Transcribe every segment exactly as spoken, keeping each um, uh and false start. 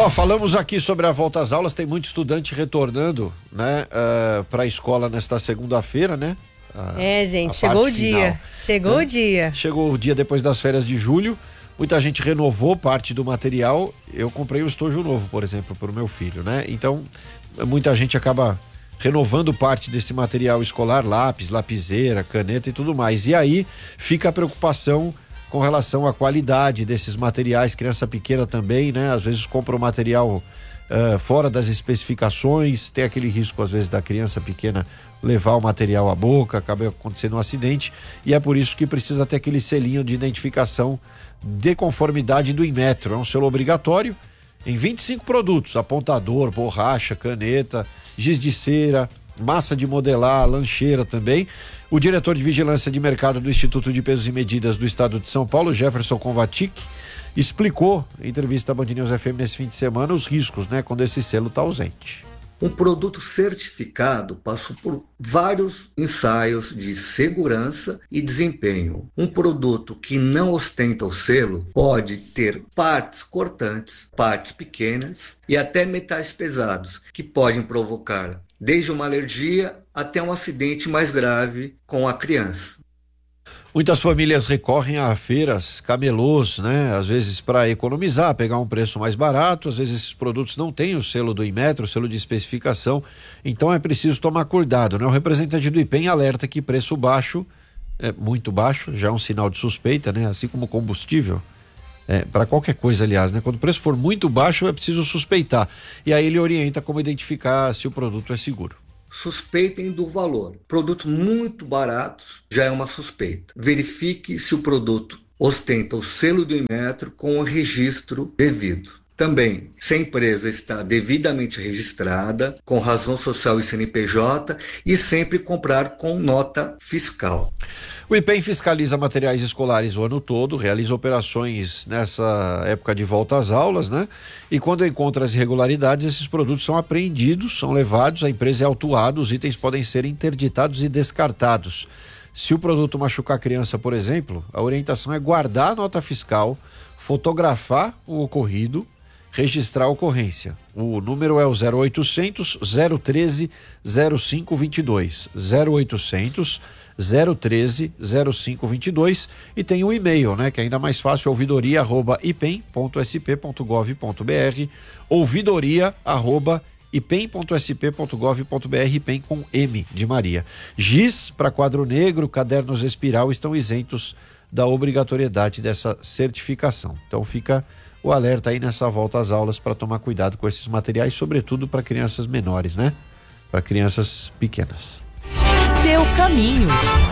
Ó, falamos aqui sobre a volta às aulas, tem muito estudante retornando, né, uh, para a escola nesta segunda-feira, né? A, é, gente, chegou o dia, chegou né? o dia. Chegou o dia depois das férias de julho, muita gente renovou parte do material, eu comprei um estojo novo, por exemplo, para o meu filho, né? Então, muita gente acaba renovando parte desse material escolar, lápis, lapiseira, caneta e tudo mais. E aí fica a preocupação com relação à qualidade desses materiais, criança pequena também, né? Às vezes compra o material uh, fora das especificações, tem aquele risco às vezes da criança pequena levar o material à boca, acaba acontecendo um acidente, e é por isso que precisa ter aquele selinho de identificação de conformidade do Inmetro. É um selo obrigatório em vinte e cinco produtos: apontador, borracha, caneta, giz de cera, massa de modelar, lancheira também. O diretor de Vigilância de Mercado do Instituto de Pesos e Medidas do Estado de São Paulo, Jefferson Convatic, explicou em entrevista à Band News F M nesse fim de semana os riscos, né, quando esse selo está ausente. Um produto certificado passou por vários ensaios de segurança e desempenho. Um produto que não ostenta o selo pode ter partes cortantes, partes pequenas e até metais pesados, que podem provocar desde uma alergia até um acidente mais grave com a criança. Muitas famílias recorrem a feiras, camelôs, né? Às vezes para economizar, pegar um preço mais barato. Às vezes esses produtos não têm o selo do Inmetro, o selo de especificação. Então é preciso tomar cuidado, né? O representante do IPEM alerta que preço baixo, é muito baixo, já é um sinal de suspeita, né? Assim como combustível, é, para qualquer coisa, aliás, né? Quando o preço for muito baixo, é preciso suspeitar. E aí ele orienta como identificar se o produto é seguro. Suspeitem do valor. Produtos muito baratos já é uma suspeita. Verifique se o produto ostenta o selo do Inmetro com o registro devido. Também, se a empresa está devidamente registrada, com razão social e C N P J, e sempre comprar com nota fiscal. O IPEM fiscaliza materiais escolares o ano todo, realiza operações nessa época de volta às aulas, né? E quando encontra as irregularidades, esses produtos são apreendidos, são levados, a empresa é autuada, os itens podem ser interditados e descartados. Se o produto machucar a criança, por exemplo, a orientação é guardar a nota fiscal, fotografar o ocorrido, registrar a ocorrência. O número é o zero oitocentos, zero treze, zero cinco vinte e dois, zero oitocentos, zero treze, zero cinco vinte e dois, e tem o e-mail, né, que é ainda mais fácil, ouvidoria arroba ipem ponto s p ponto gov ponto b r, ouvidoria arroba ipem ponto s p ponto gov ponto b r, IPEM com M de Maria. Giz para quadro negro, cadernos espiral estão isentos da obrigatoriedade dessa certificação. Então fica o alerta aí nessa volta às aulas para tomar cuidado com esses materiais, sobretudo para crianças menores, né? Para crianças pequenas. Seu caminho.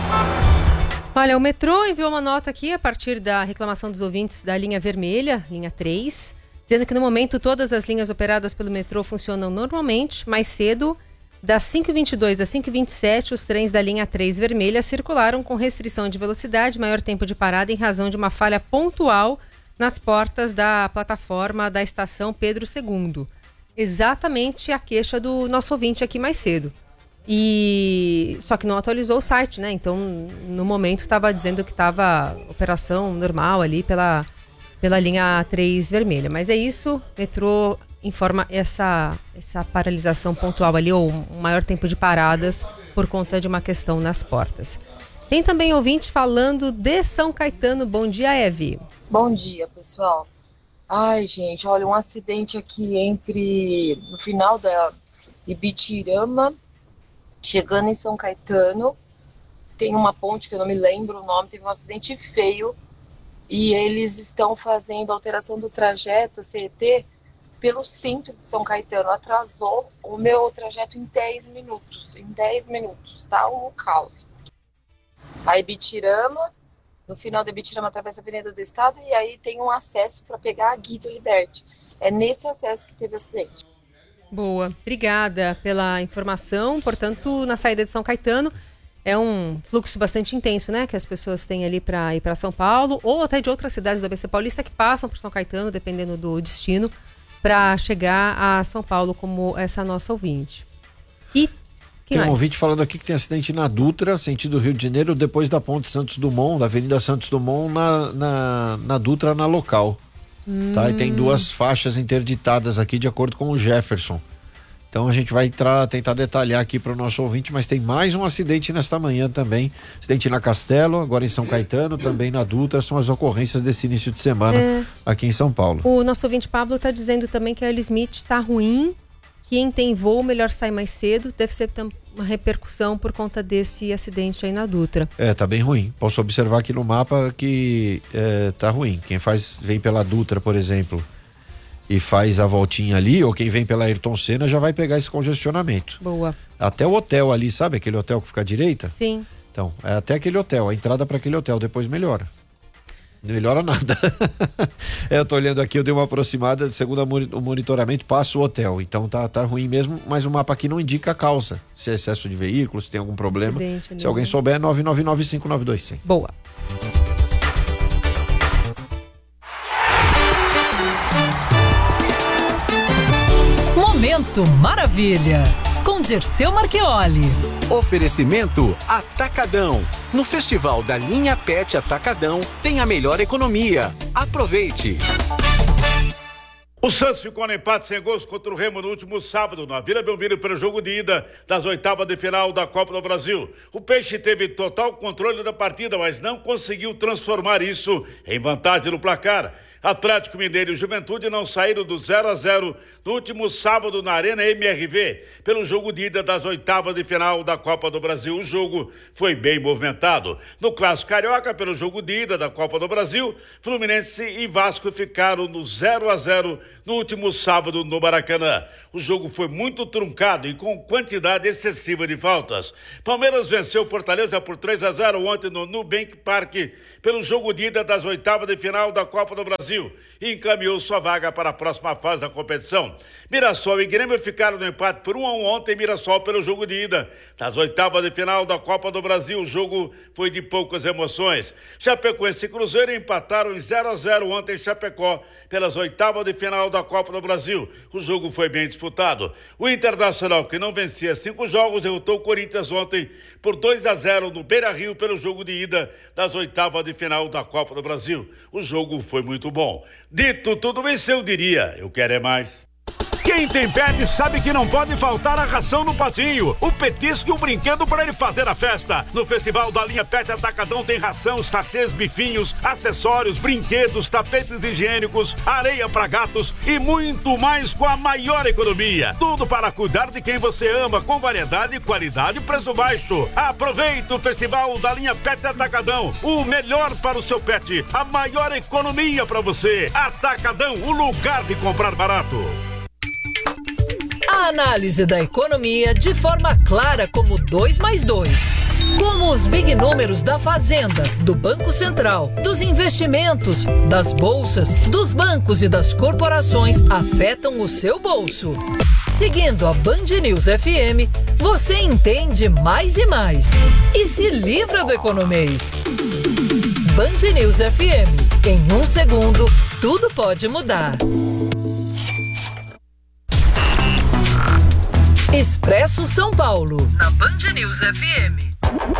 Olha, o metrô enviou uma nota aqui a partir da reclamação dos ouvintes da linha vermelha, linha três, dizendo que no momento todas as linhas operadas pelo metrô funcionam normalmente. Mais cedo, das cinco e vinte e dois às cinco e vinte e sete, os trens da linha três vermelha circularam com restrição de velocidade, maior tempo de parada em razão de uma falha pontual nas portas da plataforma da estação Pedro segundo. Exatamente a queixa do nosso ouvinte aqui mais cedo. E só que não atualizou o site, né? Então, no momento estava dizendo que estava operação normal ali pela, pela linha três vermelha. Mas é isso, o metrô informa essa, essa paralisação pontual ali, ou um maior tempo de paradas por conta de uma questão nas portas. Tem também ouvinte falando de São Caetano. Bom dia, Eve. Bom dia, pessoal. Ai, gente, olha, um acidente aqui entre, no final da Ibitirama, chegando em São Caetano, tem uma ponte que eu não me lembro o nome, teve um acidente feio, e eles estão fazendo alteração do trajeto, C E T, pelo centro de São Caetano. Atrasou o meu trajeto em dez minutos, em dez minutos, tá um caos. A Ibitirama, no final da Ibitirama atravessa a Avenida do Estado, e aí tem um acesso para pegar a Guido Liberty. É nesse acesso que teve o acidente. Boa, obrigada pela informação. Portanto, na saída de São Caetano, é um fluxo bastante intenso, né? Que as pessoas têm ali para ir para São Paulo, ou até de outras cidades do A B C Paulista que passam por São Caetano, dependendo do destino, para chegar a São Paulo, como essa nossa ouvinte. E tem mais? um ouvinte falando aqui que tem acidente na Dutra, sentido Rio de Janeiro, depois da ponte Santos Dumont, da Avenida Santos Dumont, na, na, na Dutra, na local. Hum. Tá? E tem duas faixas interditadas aqui, de acordo com o Jefferson. Então a gente vai tra- tentar detalhar aqui para o nosso ouvinte, mas tem mais um acidente nesta manhã também. Acidente na Castelo, agora em São Caetano, também na Dutra, são as ocorrências desse início de semana É. aqui em São Paulo. O nosso ouvinte Pablo está dizendo também que a Earl Smith está ruim, quem tem voo melhor sair mais cedo, deve ser tam- uma repercussão por conta desse acidente aí na Dutra. É, tá bem ruim. Posso observar aqui no mapa que é, tá ruim. Quem faz, vem pela Dutra, por exemplo, e faz a voltinha ali, ou quem vem pela Ayrton Senna já vai pegar esse congestionamento. Boa. Até o hotel ali, sabe aquele hotel que fica à direita? Sim. Então, é até aquele hotel, a entrada para aquele hotel, depois melhora. Não melhora nada. É, eu tô olhando aqui, eu dei uma aproximada, segundo o monitoramento, passa o hotel. Então tá, tá ruim mesmo, mas o mapa aqui não indica a causa. Se é excesso de veículos, se tem algum problema. Acidente ali, se alguém né? souber, nove nove nove cinco nove dois zero zero. Boa. Momento Maravilha, com Dirceu Marchioli. Oferecimento Atacadão. No Festival da Linha Pet Atacadão tem a melhor economia. Aproveite! O Santos ficou no empate sem gols contra o Remo no último sábado, na Vila Belmiro, pelo jogo de ida das oitavas de final da Copa do Brasil. O Peixe teve total controle da partida, mas não conseguiu transformar isso em vantagem no placar. Atlético Mineiro e Juventude não saíram do zero a zero no último sábado na Arena M R V, pelo jogo de ida das oitavas de final da Copa do Brasil. O jogo foi bem movimentado. No Clássico Carioca, pelo jogo de ida da Copa do Brasil, Fluminense e Vasco ficaram no zero a zero no último sábado no Maracanã. O jogo foi muito truncado e com quantidade excessiva de faltas. Palmeiras venceu Fortaleza por três a zero ontem no Nubank Park, pelo jogo de ida das oitavas de final da Copa do Brasil, e encaminhou sua vaga para a próxima fase da competição. Mirassol e Grêmio ficaram no empate por um a um ontem. Mirassol pelo jogo de ida das oitavas de final da Copa do Brasil. O jogo foi de poucas emoções. Chapecoense e Cruzeiro empataram em zero a zero ontem em Chapecó, pelas oitavas de final da Copa do Brasil. O jogo foi bem disputado. O Internacional, que não vencia cinco jogos, derrotou o Corinthians ontem por dois a zero no Beira-Rio, pelo jogo de ida das oitavas de final da Copa do Brasil. O jogo foi muito bom. Dito tudo isso, eu diria, eu quero é mais. Quem tem pet sabe que não pode faltar a ração no patinho, o petisco e o brinquedo para ele fazer a festa. No Festival da Linha Pet Atacadão tem ração, sachês, bifinhos, acessórios, brinquedos, tapetes higiênicos, areia para gatos e muito mais com a maior economia. Tudo para cuidar de quem você ama, com variedade, qualidade e preço baixo. Aproveite o Festival da Linha Pet Atacadão, o melhor para o seu pet, a maior economia para você. Atacadão, o lugar de comprar barato. A análise da economia de forma clara como dois mais dois. Como os big números da Fazenda, do Banco Central, dos investimentos, das bolsas, dos bancos e das corporações afetam o seu bolso. Seguindo a Band News F M, você entende mais e mais. E se livra do economês. Band News F M. Em um segundo, tudo pode mudar. Expresso São Paulo, na Band News F M.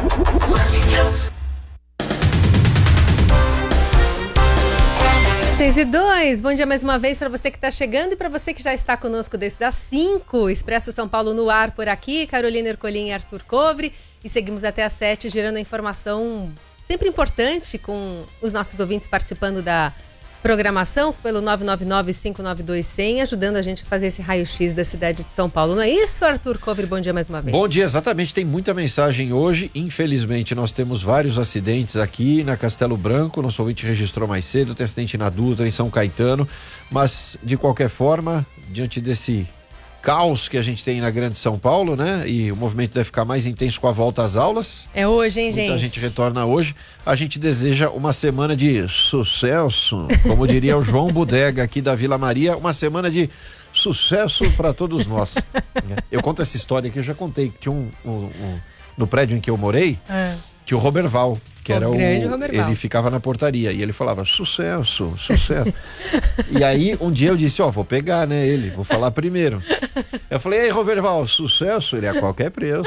seis e dois, bom dia mais uma vez para você que está chegando e para você que já está conosco desde das cinco. Expresso São Paulo no ar por aqui, Carolina Ercolim e Arthur Covre. E seguimos até às sete, gerando a informação sempre importante com os nossos ouvintes participando da programação pelo nove nove nove, cinco nove dois, zero zero, ajudando a gente a fazer esse raio-x da cidade de São Paulo. Não é isso, Arthur Covre? Bom dia mais uma vez. Bom dia, exatamente. Tem muita mensagem hoje. Infelizmente, nós temos vários acidentes aqui na Castelo Branco. Nosso ouvinte registrou mais cedo. Tem acidente na Dutra, em São Caetano. Mas, de qualquer forma, diante desse caos que a gente tem na Grande São Paulo, né? E o movimento deve ficar mais intenso com a volta às aulas. É hoje, hein, gente? Muita gente retorna hoje. A gente deseja uma semana de sucesso, como diria o João Bodega aqui da Vila Maria, uma semana de sucesso para todos nós. Eu conto essa história que eu já contei, que tinha um, um, um no prédio em que eu morei, é. tinha o Roberval, que o era o, ele ficava na portaria e ele falava sucesso, sucesso. E aí um dia eu disse, ó, oh, vou pegar, né, ele, vou falar primeiro. Eu falei, ei, Roberval, sucesso? Ele é a qualquer preço.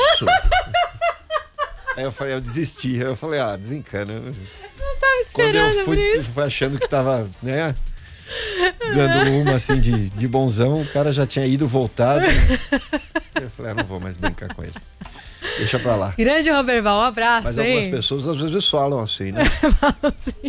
Aí eu falei, eu desisti. Eu falei, ah, desencana. Não tava esperando. Quando eu fui, fui achando que tava, né, dando uma assim de, de bonzão, o cara já tinha ido, voltado. Eu falei, ah, não vou mais brincar com ele. Deixa pra lá. Grande Roberval, um abraço. Mas hein? algumas pessoas às vezes falam assim, né? Falam assim.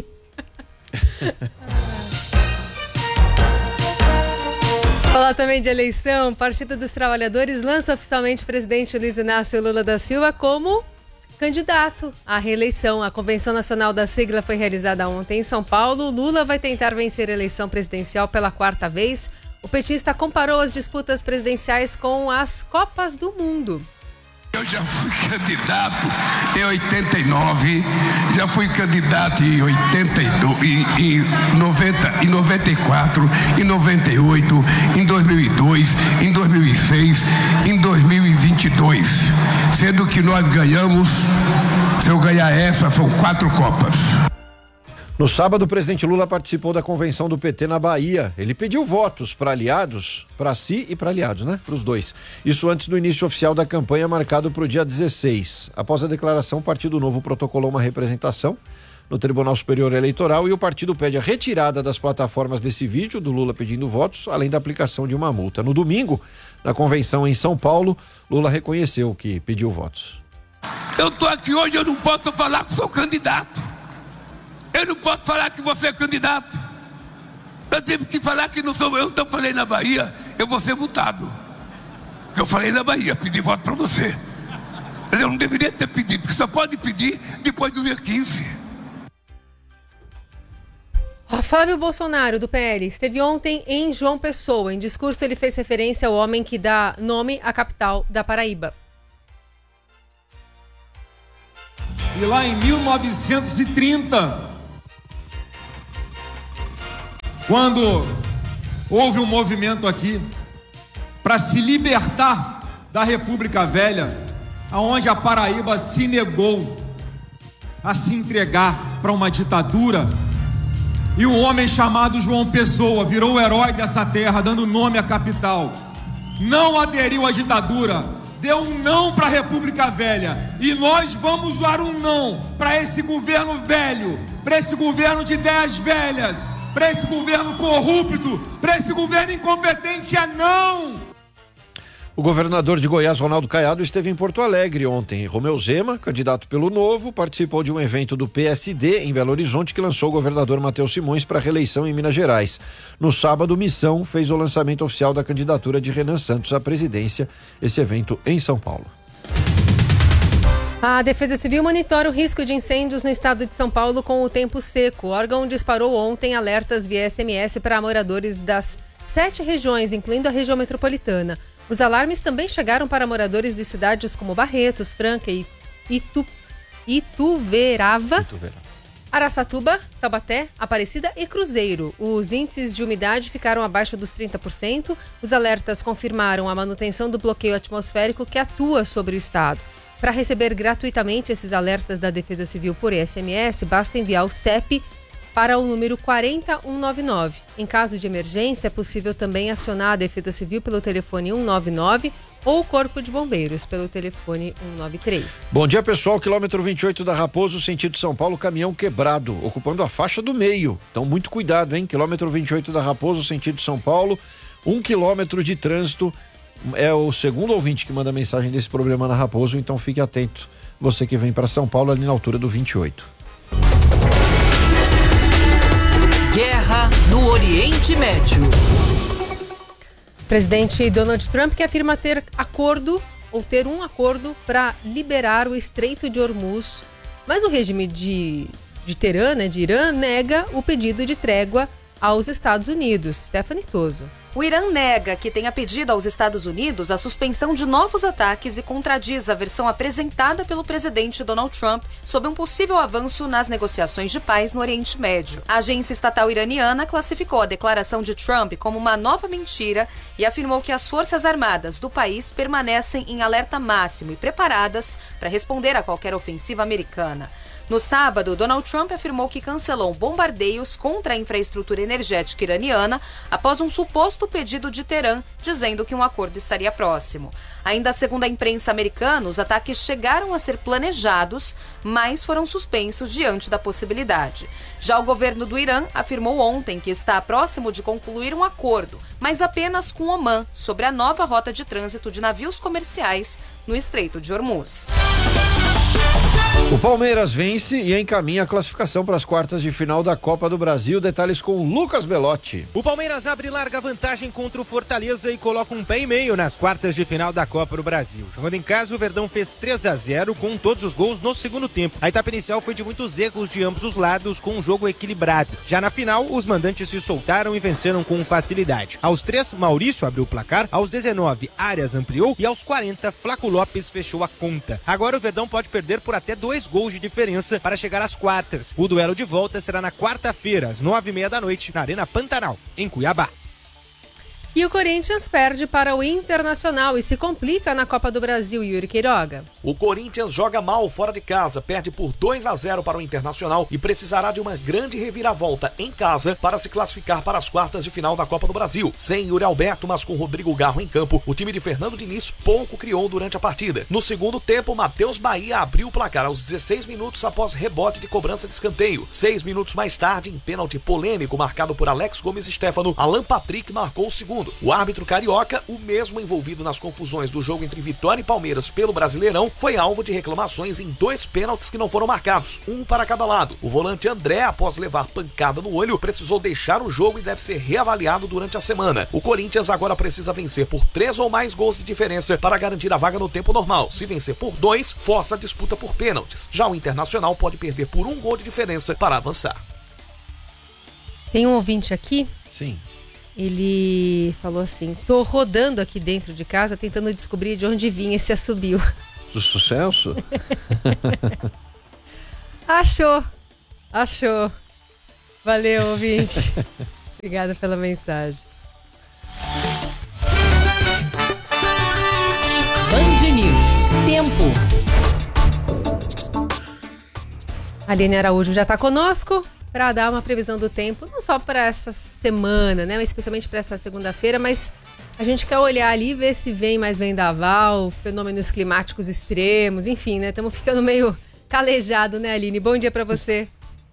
Falar também de eleição, Partido dos Trabalhadores lança oficialmente o presidente Luiz Inácio Lula da Silva como candidato à reeleição. A convenção nacional da sigla foi realizada ontem em São Paulo. Lula vai tentar vencer a eleição presidencial pela quarta vez. O petista comparou as disputas presidenciais com as Copas do Mundo. Eu já fui candidato em oitenta e nove, já fui candidato em oitenta e dois, em, em, noventa, em noventa e quatro, em noventa e oito, em dois mil e dois, em dois mil e seis, em dois mil e vinte e dois. Sendo que nós ganhamos, se eu ganhar essa, são quatro Copas. No sábado, o presidente Lula participou da convenção do P T na Bahia. Ele pediu votos para aliados, para si e para aliados, né? Para os dois. Isso antes do início oficial da campanha marcado para o dia dezesseis. Após a declaração, o Partido Novo protocolou uma representação no Tribunal Superior Eleitoral e o partido pede a retirada das plataformas desse vídeo do Lula pedindo votos, além da aplicação de uma multa. No domingo, na convenção em São Paulo, Lula reconheceu que pediu votos. Eu estou aqui hoje, eu não posso falar que sou candidato. Eu não posso falar que você é candidato. Eu tive que falar que não sou eu. Então eu falei na Bahia, eu vou ser multado. Porque eu falei na Bahia, pedi voto para você. Mas eu não deveria ter pedido, porque só pode pedir depois do dia quinze. O Flávio Bolsonaro, do P L, esteve ontem em João Pessoa. Em discurso, ele fez referência ao homem que dá nome à capital da Paraíba. E lá em mil novecentos e trinta, quando houve um movimento aqui para se libertar da República Velha, aonde a Paraíba se negou a se entregar para uma ditadura, e um homem chamado João Pessoa virou o herói dessa terra, dando nome à capital, não aderiu à ditadura, deu um não para a República Velha, e nós vamos usar um não para esse governo velho, para esse governo de ideias velhas, para esse governo corrupto, para esse governo incompetente. É não! O governador de Goiás, Ronaldo Caiado, esteve em Porto Alegre ontem. Romeu Zema, candidato pelo Novo, participou de um evento do P S D em Belo Horizonte que lançou o governador Matheus Simões para a reeleição em Minas Gerais. No sábado, Missão fez o lançamento oficial da candidatura de Renan Santos à presidência, esse evento em São Paulo. A Defesa Civil monitora o risco de incêndios no estado de São Paulo com o tempo seco. O órgão disparou ontem alertas via S M S para moradores das sete regiões, incluindo a região metropolitana. Os alarmes também chegaram para moradores de cidades como Barretos, Franca e Itu, Ituverava, Ituverava, Araçatuba, Taubaté, Aparecida e Cruzeiro. Os índices de umidade ficaram abaixo dos trinta por cento. Os alertas confirmaram a manutenção do bloqueio atmosférico que atua sobre o estado. Para receber gratuitamente esses alertas da Defesa Civil por S M S, basta enviar o C E P para o número quatro um nove nove. Em caso de emergência, é possível também acionar a Defesa Civil pelo telefone um nove nove ou o Corpo de Bombeiros pelo telefone um nove três. Bom dia, pessoal. Quilômetro vinte e oito da Raposo, sentido São Paulo, caminhão quebrado, ocupando a faixa do meio. Então, muito cuidado, hein? Quilômetro vinte e oito da Raposo, sentido São Paulo, um quilômetro de trânsito. É o segundo ouvinte que manda mensagem desse problema na Raposo, então fique atento, você que vem para São Paulo ali na altura do vinte e oito. Guerra no Oriente Médio. Presidente Donald Trump que afirma ter acordo ou ter um acordo para liberar o Estreito de Hormuz, mas o regime de, de Teherã, né, de Irã, nega o pedido de trégua aos Estados Unidos. Stephanie Toso. O Irã nega que tenha pedido aos Estados Unidos a suspensão de novos ataques e contradiz a versão apresentada pelo presidente Donald Trump sobre um possível avanço nas negociações de paz no Oriente Médio. A agência estatal iraniana classificou a declaração de Trump como uma nova mentira e afirmou que as forças armadas do país permanecem em alerta máximo e preparadas para responder a qualquer ofensiva americana. No sábado, Donald Trump afirmou que cancelou bombardeios contra a infraestrutura energética iraniana após um suposto pedido de Teherã, dizendo que um acordo estaria próximo. Ainda segundo a imprensa americana, os ataques chegaram a ser planejados, mas foram suspensos diante da possibilidade. Já o governo do Irã afirmou ontem que está próximo de concluir um acordo, mas apenas com Omã, sobre a nova rota de trânsito de navios comerciais no Estreito de Hormuz. O Palmeiras vence e encaminha a classificação para as quartas de final da Copa do Brasil. Detalhes com Lucas Belotti. O Palmeiras abre larga vantagem contra o Fortaleza e coloca um pé e meio nas quartas de final da Copa do Brasil. Jogando em casa, o Verdão fez três a zero com todos os gols no segundo tempo. A etapa inicial foi de muitos erros de ambos os lados, com um jogo equilibrado. Já na final, os mandantes se soltaram e venceram com facilidade. Aos três, Maurício abriu o placar, aos dezenove, Arias ampliou e aos quarenta, Flaco Lopes fechou a conta. Agora o Verdão pode perder por até dois gols de diferença para chegar às quartas. O duelo de volta será na quarta-feira, às nove e meia da noite, na Arena Pantanal, em Cuiabá. E o Corinthians perde para o Internacional e se complica na Copa do Brasil, Yuri Queiroga. O Corinthians joga mal fora de casa, perde por dois a zero para o Internacional e precisará de uma grande reviravolta em casa para se classificar para as quartas de final da Copa do Brasil. Sem Yuri Alberto, mas com Rodrigo Garro em campo, o time de Fernando Diniz pouco criou durante a partida. No segundo tempo, Matheus Bahia abriu o placar aos dezesseis minutos após rebote de cobrança de escanteio. Seis minutos mais tarde, em pênalti polêmico marcado por Alex Gomes Stefano, Alan Patrick marcou o segundo. O árbitro carioca, o mesmo envolvido nas confusões do jogo entre Vitória e Palmeiras pelo Brasileirão, foi alvo de reclamações em dois pênaltis que não foram marcados, um para cada lado. O volante André, após levar pancada no olho, precisou deixar o jogo e deve ser reavaliado durante a semana. O Corinthians agora precisa vencer por três ou mais gols de diferença para garantir a vaga no tempo normal. Se vencer por dois, força a disputa por pênaltis. Já o Internacional pode perder por um gol de diferença para avançar. Tem um ouvinte aqui? Sim. Ele falou assim: tô rodando aqui dentro de casa tentando descobrir de onde vinha esse assobio. Do sucesso? Achou, achou. Valeu, ouvinte. Obrigada pela mensagem. Band News. Tempo. A Aline Araújo já está conosco para dar uma previsão do tempo, não só para essa semana, né, mas especialmente para essa segunda-feira, mas a gente quer olhar ali e ver se vem mais vendaval, fenômenos climáticos extremos, enfim, né, estamos ficando meio calejado, né, Aline? Bom dia para você.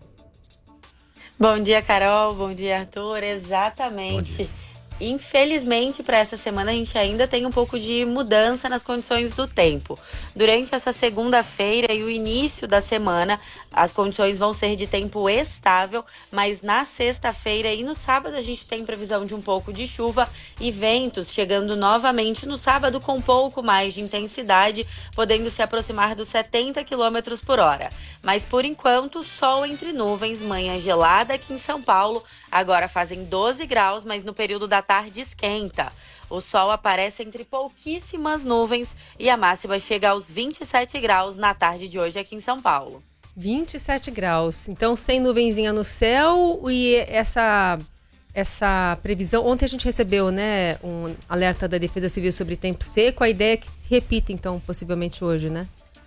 Bom dia, Carol, bom dia, Arthur, exatamente. Infelizmente, para essa semana a gente ainda tem um pouco de mudança nas condições do tempo. Durante essa segunda-feira e o início da semana, as condições vão ser de tempo estável, mas na sexta-feira e no sábado a gente tem previsão de um pouco de chuva e ventos, chegando novamente no sábado com um pouco mais de intensidade, podendo se aproximar dos setenta quilômetros por hora. Mas por enquanto, sol entre nuvens, manhã gelada aqui em São Paulo, agora fazem doze graus, mas no período da tarde esquenta. O sol aparece entre pouquíssimas nuvens e a máxima chega aos vinte e sete graus na tarde de hoje aqui em São Paulo. vinte e sete graus, então sem nuvenzinha no céu e essa, essa previsão. Ontem a gente recebeu, né, um alerta da Defesa Civil sobre tempo seco, a ideia é que se repita então possivelmente hoje, né?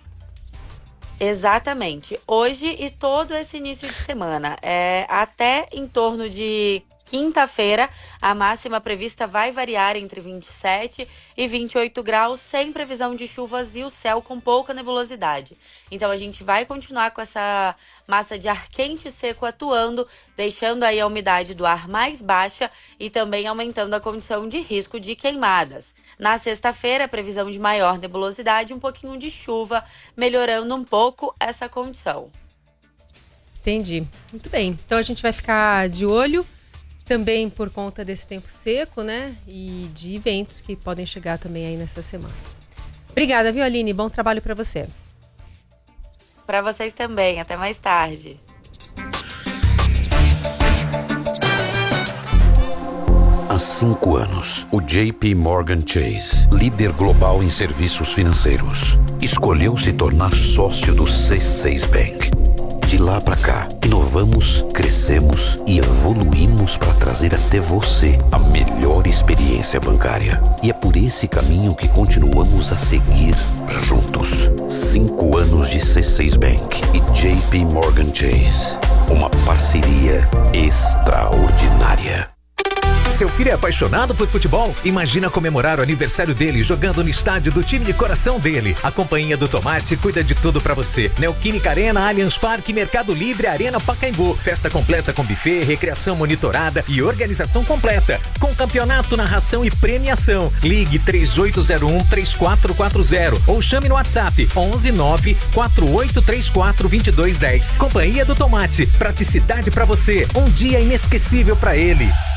Exatamente, hoje e todo esse início de semana, é, até em torno de quinta-feira, a máxima prevista vai variar entre vinte e sete e vinte e oito graus, sem previsão de chuvas e o céu com pouca nebulosidade. Então a gente vai continuar com essa massa de ar quente e seco atuando, deixando aí a umidade do ar mais baixa e também aumentando a condição de risco de queimadas. Na sexta-feira, previsão de maior nebulosidade, um pouquinho de chuva, melhorando um pouco essa condição. Entendi. Muito bem. Então a gente vai ficar de olho também por conta desse tempo seco, né? E de eventos que podem chegar também aí nessa semana. Obrigada, viu, Aline? Bom trabalho para você. Para vocês também. Até mais tarde. Há cinco anos, o J P Morgan Chase, líder global em serviços financeiros, escolheu se tornar sócio do C seis Bank. De lá pra cá, inovamos, crescemos e evoluímos para trazer até você a melhor experiência bancária. E é por esse caminho que continuamos a seguir juntos. Cinco anos de C seis Bank e J P Morgan Chase. Uma parceria extraordinária. Seu filho é apaixonado por futebol? Imagina comemorar o aniversário dele jogando no estádio do time de coração dele. A Companhia do Tomate cuida de tudo pra você. Neoquímica Arena, Allianz Parque, Mercado Livre, Arena Pacaembu. Festa completa com buffet, recreação monitorada e organização completa. Com campeonato, narração e premiação. Ligue três oito zero um, três quatro quatro zero ou chame no WhatsApp onze nove quatro oito três quatro dois dois um zero. Companhia do Tomate. Praticidade pra você. Um dia inesquecível pra ele.